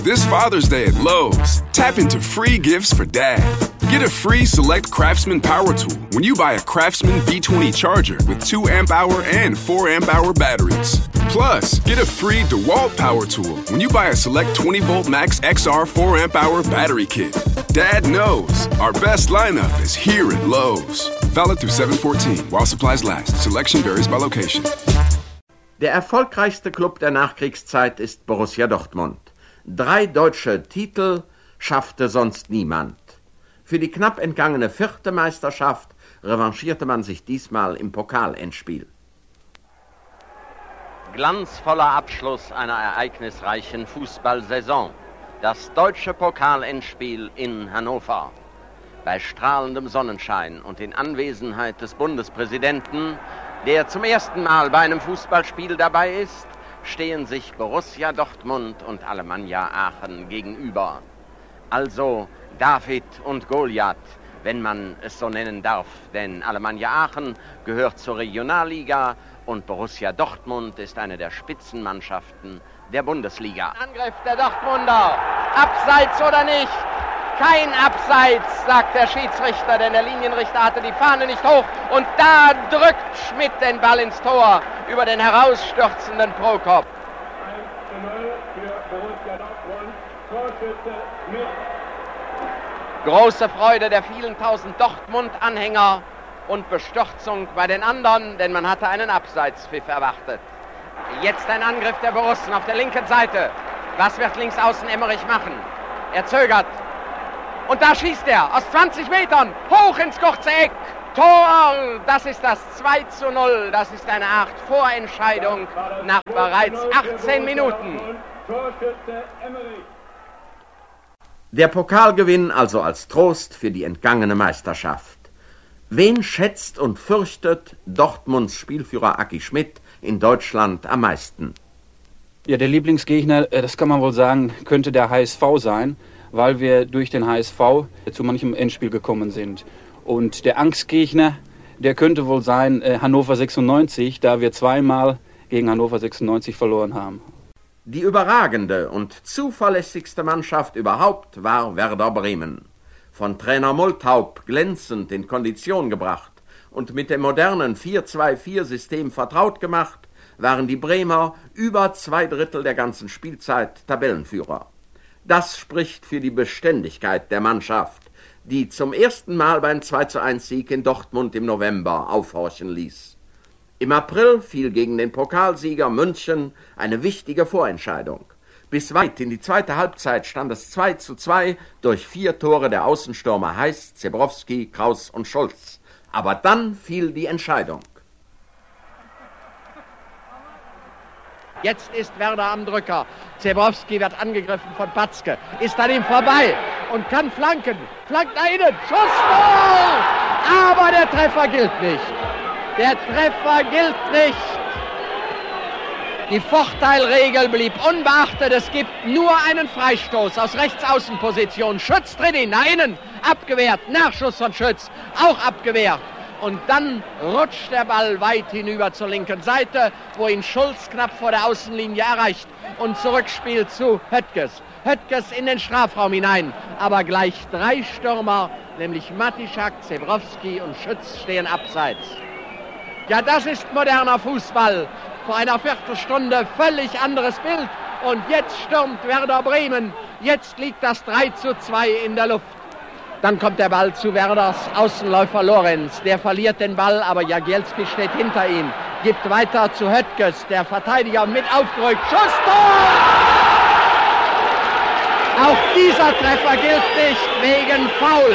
This Father's Day at Lowe's, tap into free gifts for dad. Get a free Select Craftsman power tool when you buy a Craftsman B20 charger with 2 amp-hour and 4 amp-hour batteries. Plus, get a free DeWalt power tool when you buy a Select 20-volt Max XR 4 amp-hour battery kit. Dad knows our best lineup is here at Lowe's. Valid through 7/14 while supplies last. Selection varies by location. Der erfolgreichste Klub der Nachkriegszeit ist Borussia Dortmund. 3 deutsche Titel schaffte sonst niemand. Für die knapp entgangene 4. Meisterschaft revanchierte man sich diesmal im Pokalendspiel. Glanzvoller Abschluss einer ereignisreichen Fußballsaison. Das deutsche Pokalendspiel in Hannover. Bei strahlendem Sonnenschein und in Anwesenheit des Bundespräsidenten, der zum ersten Mal bei einem Fußballspiel dabei ist, stehen sich Borussia Dortmund und Alemannia Aachen gegenüber. Also David und Goliath, wenn man es so nennen darf, denn Alemannia Aachen gehört zur Regionalliga und Borussia Dortmund ist eine der Spitzenmannschaften der Bundesliga. Angriff der Dortmunder, abseits oder nicht? Kein Abseits, sagt der Schiedsrichter, denn der Linienrichter hatte die Fahne nicht hoch. Und da drückt Schmidt den Ball ins Tor über den herausstürzenden Prokop. 1:0 für Borussia Dortmund, Torschütze Schmidt. Große Freude der vielen tausend Dortmund-Anhänger und Bestürzung bei den anderen, denn man hatte einen Abseitspfiff erwartet. Jetzt ein Angriff der Borussen auf der linken Seite. Was wird links außen Emmerich machen? Er zögert. Und da schießt er aus 20 Metern hoch ins kurze Eck. Tor, das ist das 2:0. Das ist eine Art Vorentscheidung nach bereits 18 Minuten. Der Pokalgewinn also als Trost für die entgangene Meisterschaft. Wen schätzt und fürchtet Dortmunds Spielführer Aki Schmidt in Deutschland am meisten? Ja, der Lieblingsgegner, das kann man wohl sagen, könnte der HSV sein, weil wir durch den HSV zu manchem Endspiel gekommen sind. Und der Angstgegner, der könnte wohl sein Hannover 96, da wir 2-mal gegen Hannover 96 verloren haben. Die überragende und zuverlässigste Mannschaft überhaupt war Werder Bremen. Von Trainer Multhaup glänzend in Kondition gebracht und mit dem modernen 4-2-4-System vertraut gemacht, waren die Bremer über 2/3 der ganzen Spielzeit Tabellenführer. Das spricht für die Beständigkeit der Mannschaft, die zum ersten Mal beim 2:1-Sieg in Dortmund im November aufhorchen ließ. Im April fiel gegen den Pokalsieger München eine wichtige Vorentscheidung. Bis weit in die zweite Halbzeit stand es 2:2 durch 4 Tore der Außenstürmer Heiß, Zebrowski, Kraus und Schulz. Aber dann fiel die Entscheidung. Jetzt ist Werder am Drücker. Zebrowski wird angegriffen von Patzke. Ist an ihm vorbei und kann flanken. Flankt nach innen. Schussball! Aber der Treffer gilt nicht. Der Treffer gilt nicht. Die Vorteilregel blieb unbeachtet. Es gibt nur einen Freistoß aus Rechtsaußenposition. Schütz tritt ihn nach innen. Abgewehrt. Nachschuss von Schütz. Auch abgewehrt. Und dann rutscht der Ball weit hinüber zur linken Seite, wo ihn Schulz knapp vor der Außenlinie erreicht und zurückspielt zu Höttges. Höttges in den Strafraum hinein, aber gleich 3 Stürmer, nämlich Matischak, Zebrowski und Schütz stehen abseits. Ja, das ist moderner Fußball. Vor einer Viertelstunde völlig anderes Bild. Und jetzt stürmt Werder Bremen. Jetzt liegt das 3:2 in der Luft. Dann kommt der Ball zu Werders Außenläufer Lorenz. Der verliert den Ball, aber Jagielski steht hinter ihm. Gibt weiter zu Höttges. Der Verteidiger mit aufgerückt. Schuss, Tor! Auch dieser Treffer gilt nicht wegen Foul.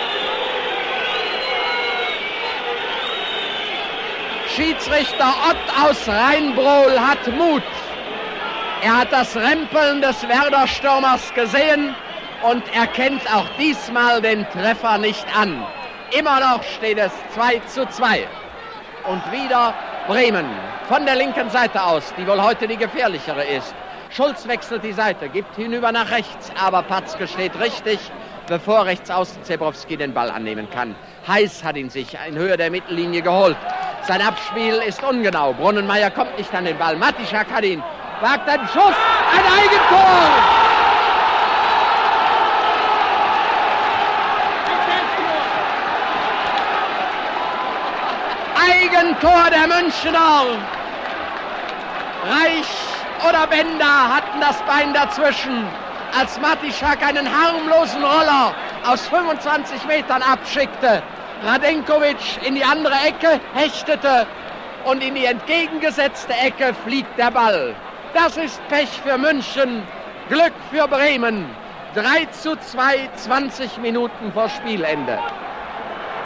Schiedsrichter Ott aus Rheinbrohl hat Mut. Er hat das Rempeln des Werder-Stürmers gesehen und erkennt auch diesmal den Treffer nicht an. Immer noch steht es 2:2. Und wieder Bremen von der linken Seite aus, die wohl heute die gefährlichere ist. Schulz wechselt die Seite, gibt hinüber nach rechts, aber Patzke steht richtig, bevor rechts außen Zebrowski den Ball annehmen kann. Heiß hat ihn sich in Höhe der Mittellinie geholt. Sein Abspiel ist ungenau. Brunnenmeier kommt nicht an den Ball. Matischak hat ihn. Wagt einen Schuss. Ein Eigentor. zum Tor der Münchner. Reich oder Bender hatten das Bein dazwischen, als Matischak einen harmlosen Roller aus 25 Metern abschickte. Radenkovic in die andere Ecke hechtete und in die entgegengesetzte Ecke fliegt der Ball. Das ist Pech für München, Glück für Bremen. 3:2, 20 Minuten vor Spielende.